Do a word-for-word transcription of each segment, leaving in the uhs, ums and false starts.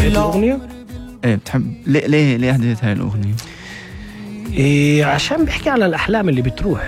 الأغنية؟ ايه بتحب ليه ليه ليه هديت هاي الأغنية؟ إيه عشان بحكي على الأحلام اللي بتروح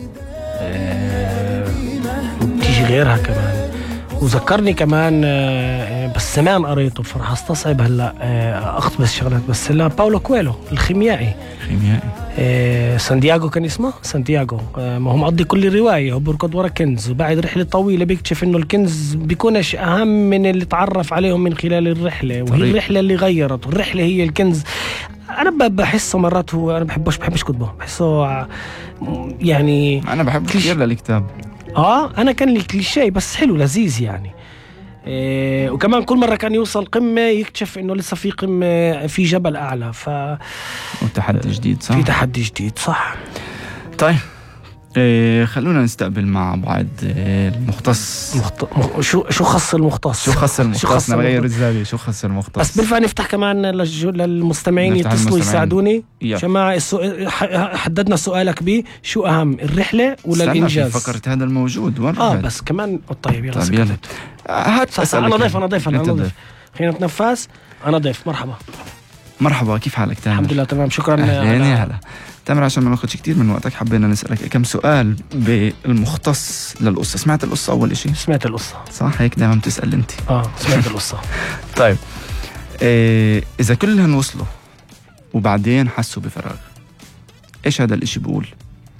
إيه وبتيجي غيرها كمان. وذكرني كمان إيه بس زمان قريته فرح استصعب هلا إيه اقتبس شغلات بس لا باولو كويلو الخيميائي. خيميائي إيه سانتياغو كان اسمه سانتياغو. إيه ما هو مقضي كل الرواية هو بركض ورا كنز وبعد رحلة طويلة بيكتشف انه الكنز بيكونش اهم من اللي تعرف عليهم من خلال الرحلة وهي طريق. الرحلة اللي غيرت والرحلة هي الكنز. انا بحسه مرات هو انا بحبوش بحبش كتبه بحسه يعني أنا بحب كثير للكتاب. اه انا كان لي كليشيه بس حلو لذيذ يعني. إيه وكمان كل مره كان يوصل قمه يكتشف انه لسه في قمه في جبل اعلى ف وتحدي جديد صح؟ في تحدي جديد صح. طيب إيه خلونا نستقبل مع بعض إيه المختص. مخت... مخ... شو شو خص المختص؟ شو خص المختص؟ نغير المختص. الزاوية. شو خص المختص؟ بس بنفع نفتح كمان للج... للمستمعين يتصلوا يساعدوني. يلا. جماعة السؤال حددنا سؤالك بيه شو أهم الرحلة ولا الإنجاز؟ فكرت هذا الموجود وين اه بس كمان طيب يلا طيب يلا هات أنا ضيف أنا ضيف أنا ضيف خلينا نتنفس. أنا ضيف. مرحبا. مرحبا كيف حالك تامر؟ الحمد لله تمام شكرا. أهلين يا هلا تامر. عشان ما ناخدش كتير من وقتك حبينا نسألك كم سؤال بالمختص للقصة. سمعت القصة أول إشي؟ سمعت القصة صح هيك دائما بتسأل أنت. آه سمعت القصة. طيب إيه إذا كلهم وصلوا وبعدين حسوا بفراغ إيش هذا الإشي بقول؟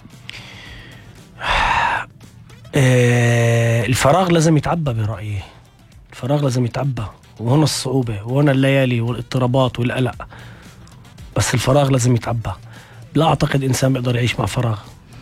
إيه الفراغ لازم يتعبى برأيي. الفراغ لازم يتعبى وهنا الصعوبة وهنا الليالي والاضطرابات والقلق. بس الفراغ لازم يتعبى. لا أعتقد إنسان بيقدر يعيش مع فراغ.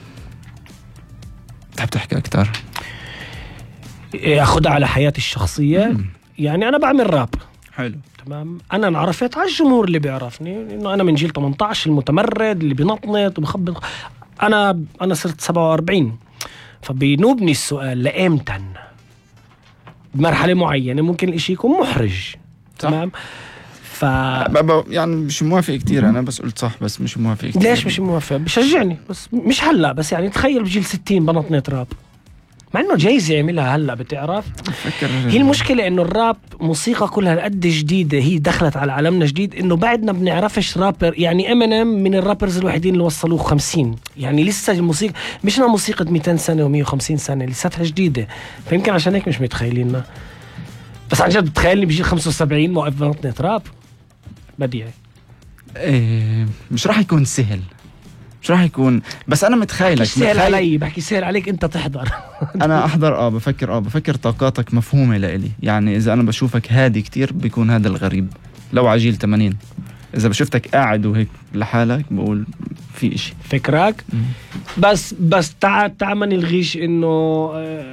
تحب تحكي أكتر؟ إيه أخدها على حياتي الشخصية. مم. يعني أنا بعمل راب. حلو تمام. أنا انعرفت على الجمهور اللي بيعرفني إنه أنا من جيل ثمانية عشر المتمرد اللي بينطنط وبخبط. أنا أنا صرت سبعة وأربعين فبينوبني السؤال لإمتى بمرحلة معينة ممكن الإشي يكون محرج. تمام. ف يعني مش موافق كتير. أنا بس قلت صح بس مش موافق كتير. ليش مش موافق؟ بشجعني بس مش هلا بس يعني تخيل بجيل ستين بنطنط راب مع انه جايز يعملها هلا بتعرف. هي المشكلة انه الراب موسيقى كلها قد جديدة هي دخلت على عالمنا جديد انه بعدنا بنعرفش رابر. يعني امينيم من الرابرز الوحيدين اللي وصلوه خمسين. يعني لسه الموسيقى مش انا موسيقى مئتين سنة ومية وخمسين سنة لساتها جديدة فيمكن عشان هيك مش متخيليننا. بس عن جد بتخيلني بجيل خمسة وسبعين موقف بنطنط راب بديعي. إيه مش راح يكون سهل. مش راح يكون بس انا متخيلك سهل علي بحكي سهل عليك انت تحضر. انا احضر اه بفكر اه بفكر طاقاتك مفهومه لإلي. يعني اذا انا بشوفك هادي كتير بيكون هذا الغريب لو عجيل ثمانين. اذا بشوفتك قاعد وهيك لحالك بقول في اشي فكرك. بس بس تع تعال ما نلغيش انه